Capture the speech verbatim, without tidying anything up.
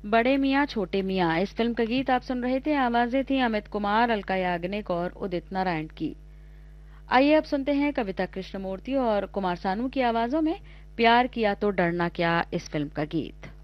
बड़े मियाँ छोटे मियाँ इस फिल्म का गीत आप सुन रहे थे। आवाजें थी अमित कुमार, अलका याग्निक और उदित नारायण की। आइए अब सुनते हैं कविता कृष्णमूर्ति और कुमार सानू की आवाजों में प्यार किया तो डरना क्या इस फिल्म का गीत।